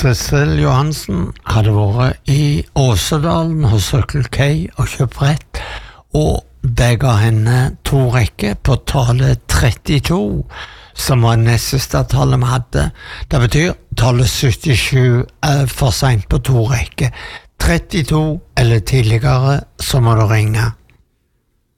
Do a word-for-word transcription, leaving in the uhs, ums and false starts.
Sissel Johansen hadde vært i Åsedalen hos Circle K og kjøpt brett, og det ga henne to rekker på tallet trettito, som var nest siste tallet vi hadde. Det betyr tallet syttisju er for sent på to rekker. trettito eller tidligere, så må du ringe.